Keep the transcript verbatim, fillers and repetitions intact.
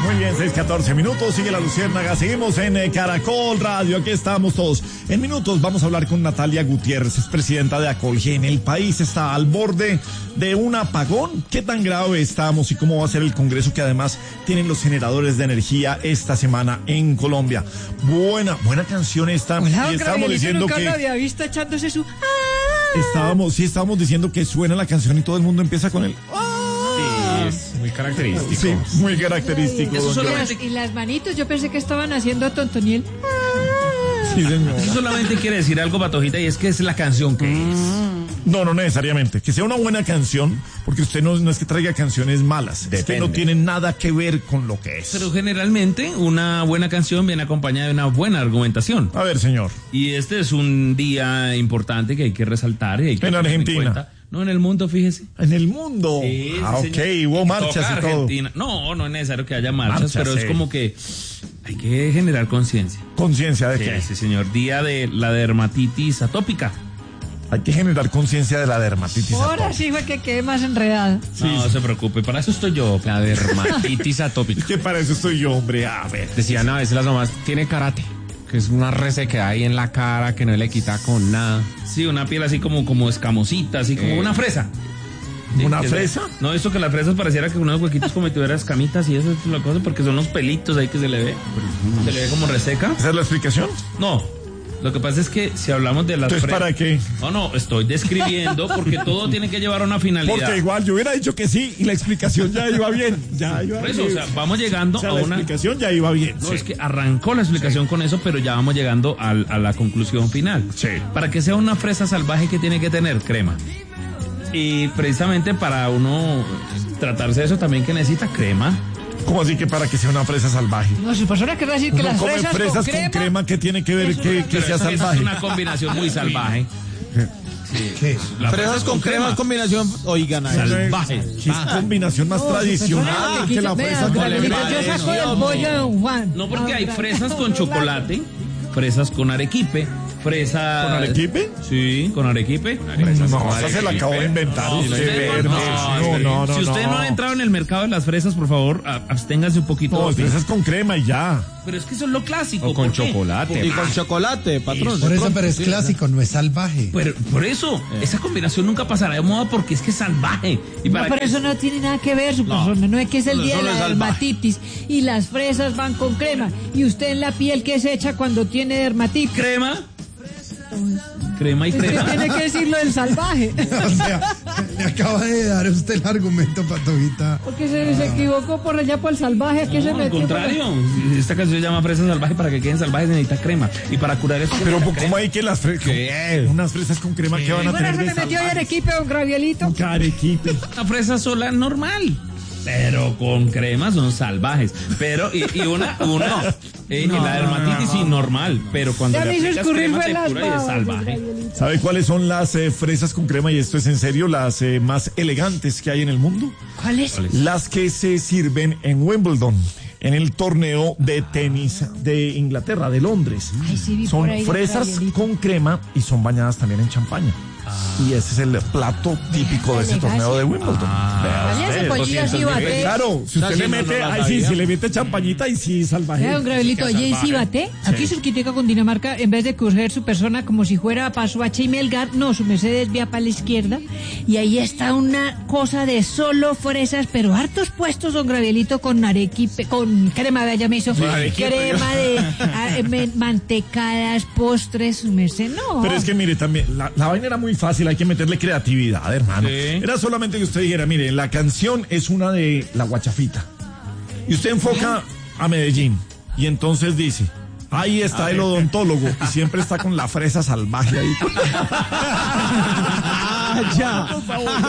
Muy bien, seis catorce minutos, sigue la Luciérnaga, seguimos en eh, Caracol Radio, aquí estamos todos. En minutos vamos a hablar con Natalia Gutiérrez, es presidenta de Acolgen. El país está al borde de un apagón. ¿Qué tan grave estamos y cómo va a ser el Congreso que además tienen los generadores de energía esta semana en Colombia? Buena, buena canción esta. Hola, y estábamos diciendo nunca que... lo había visto echándose su... Estábamos, sí, estábamos diciendo que suena la canción y todo el mundo empieza con el... Es muy característico. Sí, muy característico. Eso don solamente... George. Y las manitos, yo pensé que estaban haciendo tontoniel. Sí, señor. Eso solamente quiere decir algo, Patojita, y es que es la canción que es. No, no necesariamente. Que sea una buena canción, porque usted no, no es que traiga canciones malas. Es que no tiene nada que ver con lo que es. Pero generalmente una buena canción viene acompañada de una buena argumentación. A ver, señor. Y este es un día importante que hay que resaltar. Y hay que En tener Argentina. cuenta. No, en el mundo, fíjese. En el mundo. Sí, ah, sí, ok, señor. hubo marchas Toca y todo. Argentina. No, no es necesario que haya marchas, Marchas, pero es sí. como que hay que generar conciencia. Conciencia de Sí, que sí, señor. Día de la dermatitis atópica. hay que generar conciencia de la dermatitis. Ahora atópica. sí fue que quede más enredado. No se preocupe, para eso estoy yo. La dermatitis atópica. Que para eso estoy yo, hombre. A ver. Decían a veces las mamás, tiene karate, que es una resequedad ahí en la cara que no le quita con nada. Sí, una piel así como, como escamosita, así como Eh. una fresa. ¿Una Que- fresa? No, eso que las fresas pareciera que unos huequitos como si tuviera escamitas y eso es la cosa, porque son los pelitos ahí que se le ve. Se le ve como reseca. ¿Esa es la explicación? No, lo que pasa es que si hablamos de las Entonces, fresas... ¿para qué? No, no, estoy describiendo porque todo tiene que llevar a una finalidad. Porque igual yo hubiera dicho que sí y la explicación ya iba bien. Ya iba Por eso, bien. o sea, vamos llegando O sea, a la una... explicación ya iba bien. No, sí. es que arrancó la explicación con eso, pero ya vamos llegando al- a la conclusión final. Sí. Para que sea una fresa salvaje, que tiene que tener crema. Y precisamente para uno tratarse de eso también que necesita crema. ¿Cómo así que para que sea una fresa salvaje? No, su persona querrá decir que Uno las come fresas, fresas con, con crema, crema, ¿qué tiene que ver es que, una- que Pero sea esa- esa salvaje? es una combinación muy salvaje. ¿Qué? La Fresas fresa con crema es combinación, oigan, ahí. salvaje. ¿Qué es combinación más No, su tradicional persona que la quiso- fresa vea, con Gabrielito, crema? yo saco el pollo de Don Juan. No, porque hay Ah, fresas no, con no, chocolate, fresas con arequipe, fresas... ¿Con arequipe? Sí, con arequipe. No, esa se la acabo de inventar. No, usted, usted- verde. No, no, no. Si usted no ha entrado en el mercado de las fresas, por favor, a- absténgase un poquito. No, fresas con crema y ya. Pero es que eso es lo clásico. O con ¿por qué? chocolate. Y con chocolate, patrón. Por de eso, pronto, pero es sí. clásico, no es salvaje. Pero por eso, esa combinación nunca pasará de moda porque es que es salvaje. Y No, para pero que- eso no tiene nada que ver, su persona. No es que es el No, día de solo la es salvaje. dermatitis y las fresas van con crema. Y usted en la piel, ¿qué se echa cuando tiene dermatitis? crema, crema y Es que crema. tiene que decirlo del salvaje. O sea, le acaba de dar usted el argumento, Patojita. Porque se, se equivocó por allá por el salvaje. ¿A qué se No, al metió? contrario, esta canción se llama Fresa Salvaje. Para que queden salvajes necesita crema. Y para curar eso Pero necesita ¿cómo crema. hay que las fresas? Unas fresas con crema que van a Bueno, tener se de le metió ahí salvaje? Arequipe, don Gravielito. Carequipe. Una fresa sola normal. Pero con crema son salvajes. Pero, y, y una, uno, eh, y la dermatitis sí normal. Pero cuando Ya le me hizo aplicas escurrir crema fue te las cura y es babas, salvaje. don Gravielito. ¿Sabe cuáles son las eh, fresas con crema? Y esto es en serio, las eh, más elegantes que hay en el mundo. ¿Cuál es? Las que se sirven en Wimbledon, en el torneo de tenis de Inglaterra, de Londres. Ay, sí, vi Son por ahí, don fresas Gabrielito. con crema y son bañadas también en champaña. Y ese es el plato típico de ese elegancia. torneo de Wimbledon. Vea Váyase, usted. pollillo, así bate. Claro, si usted Casi le no, mete, no la ay sí, sabía. si le mete champañita y sí, salvaje. Vea, don Gravelito, oye, ¿y si bate? Aquí cerquitica con Dinamarca, en vez de coger su persona como si fuera Paso H y Melgar, no, su mercedes vía para la izquierda. Y ahí está una cosa de solo fresas, pero hartos puestos, don Gravelito, con arequipe, con crema, vea, ya me hizo. Crema de ah, me- mantecadas, postres, su merced, no. Pero es que mire, también, la, la vaina era muy fácil, hay que meterle creatividad, hermano. Sí. Era solamente que usted dijera, mire, la canción es una de La Guachafita. Y usted enfoca a Medellín. Y entonces dice, ahí está el odontólogo. Y siempre está con la fresa salvaje ahí. Ah, ya.